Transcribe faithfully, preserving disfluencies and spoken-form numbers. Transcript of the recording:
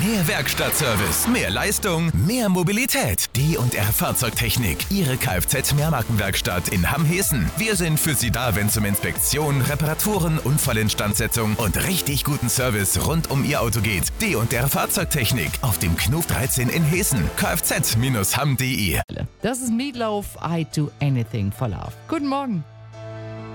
Mehr Werkstattservice, mehr Leistung, mehr Mobilität. D und R Fahrzeugtechnik, Ihre Kfz-Mehrmarkenwerkstatt in Hamm-Hessen. Wir sind für Sie da, wenn es um Inspektion, Reparaturen, Unfallinstandsetzung und richtig guten Service rund um Ihr Auto geht. D und R Fahrzeugtechnik auf dem Knuf dreizehn in Hessen. kfz Bindestrich hamm punkt de. Das ist Meatloaf, I Do Anything for Love. Guten Morgen.